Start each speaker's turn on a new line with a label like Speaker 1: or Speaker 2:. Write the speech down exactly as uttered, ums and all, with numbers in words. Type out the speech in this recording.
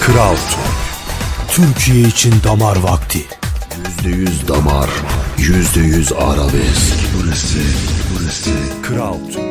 Speaker 1: Kral Türk. Türkiye için damar vakti.
Speaker 2: Yüzde yüz damar, yüzde yüz arabesk. Burası, burası
Speaker 1: Kral Türk.